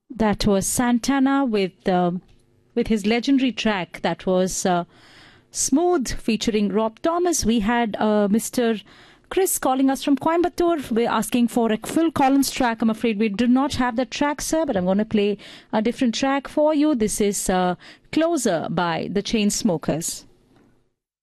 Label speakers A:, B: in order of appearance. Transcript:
A: That was Santana with his legendary track that was Smooth featuring Rob Thomas. We had Mr. Chris calling us from Coimbatore. We're asking for a Phil Collins track. I'm afraid we do not have that track, sir, but I'm going to play a different track for you. This is Closer by the Chainsmokers.